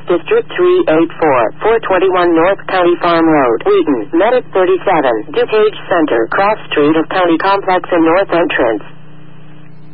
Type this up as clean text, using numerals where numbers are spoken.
District 384, 421 North County Farm Road, Wheaton, Medic 37, DuPage Center, Cross Street of County Complex and North Entrance.